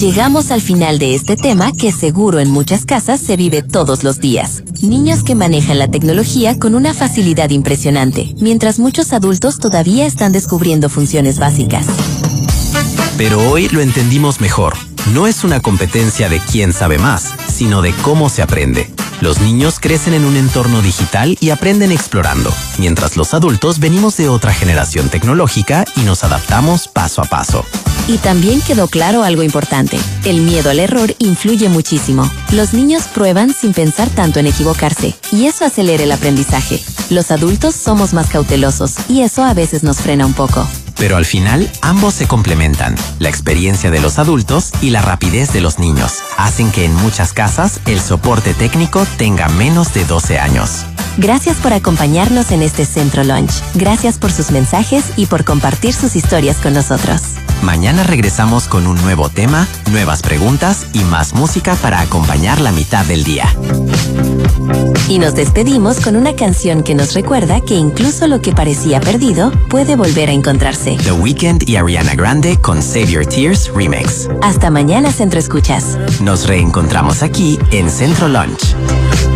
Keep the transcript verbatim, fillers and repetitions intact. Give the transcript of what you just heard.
Llegamos al final de este tema que seguro en muchas casas se vive todos los días. Niños que manejan la tecnología con una facilidad impresionante, mientras muchos adultos todavía están descubriendo funciones básicas. Pero hoy lo entendimos mejor. No es una competencia de quién sabe más, sino de cómo se aprende. Los niños crecen en un entorno digital y aprenden explorando, mientras los adultos venimos de otra generación tecnológica y nos adaptamos paso a paso. Y también quedó claro algo importante. El miedo al error influye muchísimo. Los niños prueban sin pensar tanto en equivocarse, y eso acelera el aprendizaje. Los adultos somos más cautelosos, y eso a veces nos frena un poco. Pero al final, ambos se complementan. La experiencia de los adultos y la rapidez de los niños hacen que en muchas casas el soporte técnico tenga menos de doce años. Gracias por acompañarnos en este Centro Lunch. Gracias por sus mensajes y por compartir sus historias con nosotros. Mañana regresamos con un nuevo tema, nuevas preguntas y más música para acompañar la mitad del día. Y nos despedimos con una canción que nos recuerda que incluso lo que parecía perdido puede volver a encontrarse. The Weeknd y Ariana Grande con Save Your Tears Remix. Hasta mañana, Centro Escuchas. Nos reencontramos aquí en Centro Lunch.